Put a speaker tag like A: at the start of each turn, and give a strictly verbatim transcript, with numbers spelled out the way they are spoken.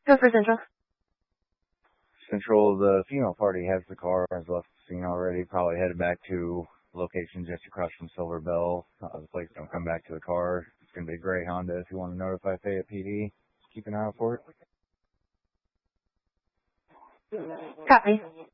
A: Go for Central.
B: Central, the female party has the car, has left the scene already, probably headed back to location just across from Silver Bell. Uh, the police don't come back to the car. It's going to be a gray Honda. If you want to notify Fayette P D, keep an eye out for it.
A: Copy.